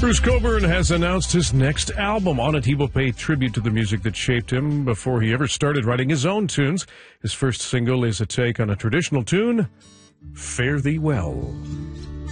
Bruce Cockburn has announced his next album. On it, he will pay tribute to the music that shaped him before he ever started writing his own tunes. His first single is a take on a traditional tune, Fare Thee Well.